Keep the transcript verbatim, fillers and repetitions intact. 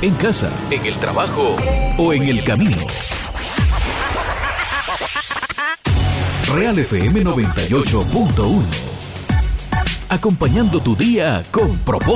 en casa, en el trabajo o en el camino. Real F M noventa y ocho punto uno. Acompañando tu día con propósito.